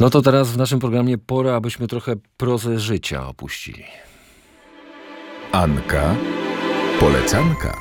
No to teraz w naszym programie pora, abyśmy trochę prozę życia opuścili. Anka Polecanka.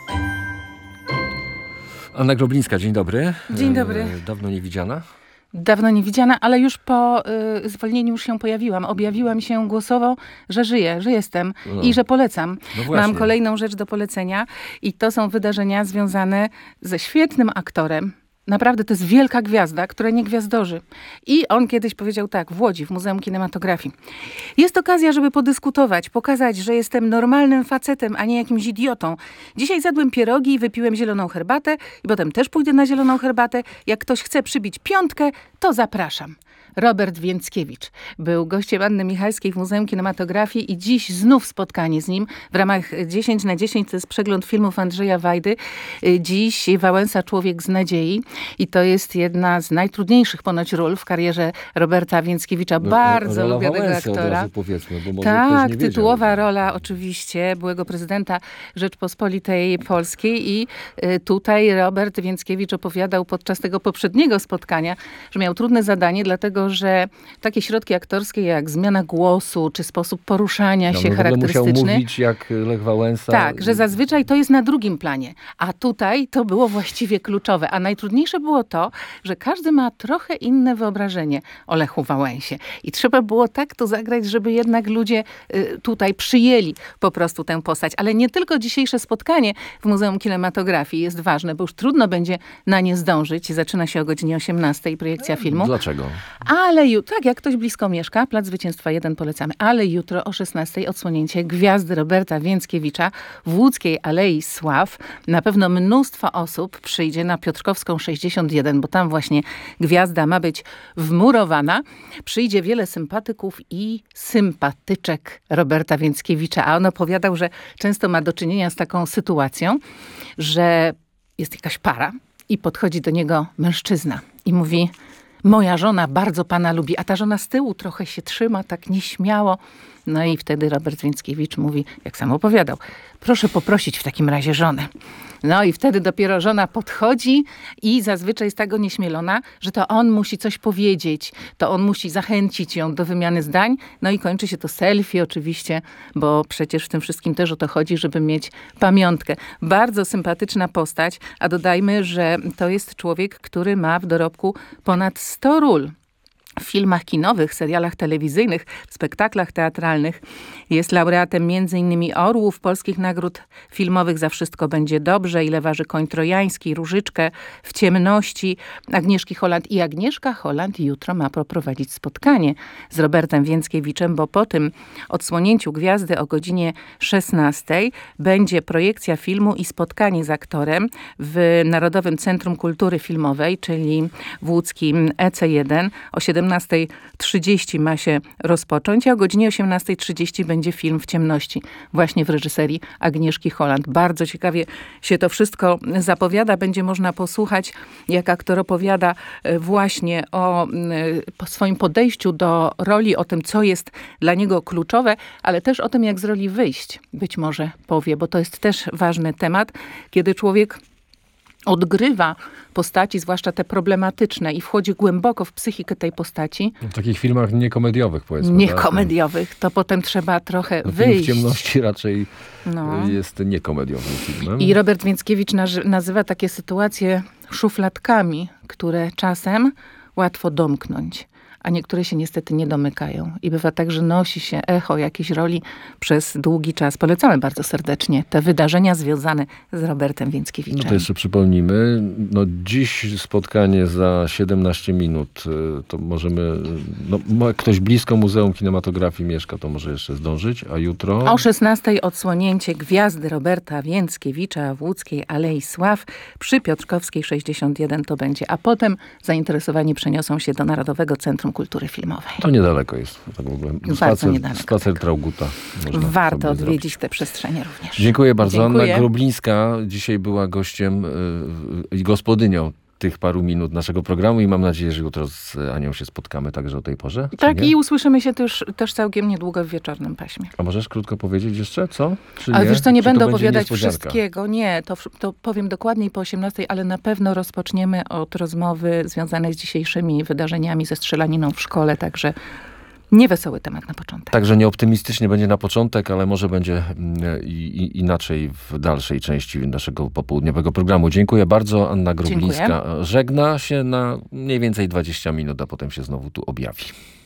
Anna Groblińska, dzień dobry. Dzień dobry. Dawno nie widziana. Dawno nie widziana, ale już po zwolnieniu już się pojawiłam. Objawiłam się głosowo, że żyję, że jestem i że polecam. Mam kolejną rzecz do polecenia i to są wydarzenia związane ze świetnym aktorem. Naprawdę to jest wielka gwiazda, która nie gwiazdorzy. I on kiedyś powiedział tak, w Łodzi, w Muzeum Kinematografii. Jest okazja, żeby podyskutować, pokazać, że jestem normalnym facetem, a nie jakimś idiotą. Dzisiaj zjadłem pierogi i wypiłem zieloną herbatę i potem też pójdę na zieloną herbatę. Jak ktoś chce przybić piątkę, to zapraszam. Robert Więckiewicz był gościem Anny Michalskiej w Muzeum Kinematografii i dziś znów spotkanie z nim w ramach 10/10. To jest przegląd filmów Andrzeja Wajdy. Dziś Wałęsa Człowiek z nadziei i to jest jedna z najtrudniejszych ponoć ról w karierze Roberta Więckiewicza. Bardzo lubię tego aktora. Od razu powiedzmy, bo może tak, ktoś nie wiedział. tytułowa rola oczywiście byłego prezydenta Rzeczpospolitej Polskiej i tutaj Robert Więckiewicz opowiadał podczas tego poprzedniego spotkania, że miał trudne zadanie, dlatego że takie środki aktorskie jak zmiana głosu, czy sposób poruszania się charakterystyczny. Musiał mówić jak Lech Wałęsa. Tak, że zazwyczaj to jest na drugim planie. A tutaj to było właściwie kluczowe. A najtrudniejsze było to, że każdy ma trochę inne wyobrażenie o Lechu Wałęsie. I trzeba było tak to zagrać, żeby jednak ludzie tutaj przyjęli po prostu tę postać. Ale nie tylko dzisiejsze spotkanie w Muzeum Kinematografii jest ważne, bo już trudno będzie na nie zdążyć. Zaczyna się o godzinie 18 projekcja filmu. Dlaczego? Ale tak, jak ktoś blisko mieszka, Plac Zwycięstwa 1 polecamy. Ale jutro o 16 odsłonięcie Gwiazdy Roberta Więckiewicza w Łódzkiej Alei Sław. Na pewno mnóstwo osób przyjdzie na Piotrkowską 61, bo tam właśnie gwiazda ma być wmurowana. Przyjdzie wiele sympatyków i sympatyczek Roberta Więckiewicza. A on opowiadał, że często ma do czynienia z taką sytuacją, że jest jakaś para i podchodzi do niego mężczyzna i mówi: moja żona bardzo pana lubi, a ta żona z tyłu trochę się trzyma, tak nieśmiało. No i wtedy Robert Więckiewicz mówi, jak sam opowiadał, proszę poprosić w takim razie żonę. No i wtedy dopiero żona podchodzi i zazwyczaj jest tak onieśmielona, że to on musi coś powiedzieć, to on musi zachęcić ją do wymiany zdań. No i kończy się to selfie oczywiście, bo przecież w tym wszystkim też o to chodzi, żeby mieć pamiątkę. Bardzo sympatyczna postać, a dodajmy, że to jest człowiek, który ma w dorobku ponad 100 ról. W filmach kinowych, serialach telewizyjnych, w spektaklach teatralnych. Jest laureatem m.in. Orłów, polskich nagród filmowych Za wszystko będzie dobrze, Ile waży koń trojański, Różyczkę, W ciemności, Agnieszki Holland. I Agnieszka Holland jutro ma poprowadzić spotkanie z Robertem Więckiewiczem, bo po tym odsłonięciu Gwiazdy o godzinie 16 będzie projekcja filmu i spotkanie z aktorem w Narodowym Centrum Kultury Filmowej, czyli w łódzkim EC1 o 17:30 ma się rozpocząć, a o godzinie 18:30 będzie film W ciemności, właśnie w reżyserii Agnieszki Holland. Bardzo ciekawie się to wszystko zapowiada. Będzie można posłuchać, jak aktor opowiada właśnie o swoim podejściu do roli, o tym, co jest dla niego kluczowe, ale też o tym, jak z roli wyjść. Być może powie, bo to jest też ważny temat, kiedy człowiek odgrywa postaci, zwłaszcza te problematyczne i wchodzi głęboko w psychikę tej postaci. W takich filmach niekomediowych, powiedzmy. Niekomediowych, to potem trzeba trochę wyjść. Film W ciemności raczej jest niekomediowym filmem. I Robert Więckiewicz nazywa takie sytuacje szufladkami, które czasem łatwo domknąć, a niektóre się niestety nie domykają. I bywa tak, że nosi się echo jakiejś roli przez długi czas. Polecamy bardzo serdecznie te wydarzenia związane z Robertem Więckiewiczem. No to jeszcze przypomnijmy. No dziś spotkanie za 17 minut. To możemy... jak ktoś blisko Muzeum Kinematografii mieszka, to może jeszcze zdążyć. A jutro? O 16 odsłonięcie Gwiazdy Roberta Więckiewicza w Łódzkiej Alei Sław przy Piotrkowskiej 61 to będzie. A potem zainteresowani przeniosą się do Narodowego Centrum Kultury Filmowej. To niedaleko jest. Tak w ogóle. Bardzo niedaleko. Spacer Trauguta. Warto odwiedzić te przestrzenie również. Dziękuję bardzo. Dziękuję. Anna Groblińska dzisiaj była gościem i gospodynią tych paru minut naszego programu i mam nadzieję, że jutro z Anią się spotkamy także o tej porze. czy Tak, nie? i usłyszymy się też całkiem niedługo w wieczornym paśmie. A możesz krótko powiedzieć jeszcze, co? Czy Ale wiesz co, nie Czy to będę będzie opowiadać niespodzianka? wszystkiego. Nie, to powiem dokładniej po 18:00, ale na pewno rozpoczniemy od rozmowy związanej z dzisiejszymi wydarzeniami, ze strzelaniną w szkole, także niewesoły temat na początek. Także nieoptymistycznie będzie na początek, ale może będzie inaczej w dalszej części naszego popołudniowego programu. Dziękuję bardzo. Anna Grublińska żegna się na mniej więcej 20 minut, a potem się znowu tu objawi.